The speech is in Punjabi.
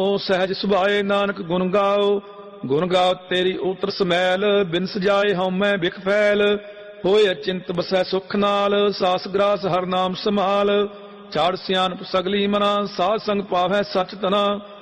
ਸਹਿਜ ਸੁਭਾਏ ਨਾਨਕ ਗੁਣ ਗਾਓ। ਗੁਣ ਗਾਓ ਤੇਰੀ ਉਤਰ ਸਮੈਲ, ਬਿਨ ਸਜਾਏ ਹਉਮੈ ਬਿਖ ਫੈਲ। ਹੋਏ ਅਚਿੰਤ ਬਸੈ ਸੁਖ ਨਾਲ, ਸਾਸ ਗ੍ਰਾਸ ਹਰ ਨਾਮ ਸਮਾਲ। ਚਾੜ ਸਿਆਣਪ ਸਗਲੀ ਮਨਾ, ਸਾਧ ਸੰਗ ਪਾਵੈ ਸਚ ਤਨਾ।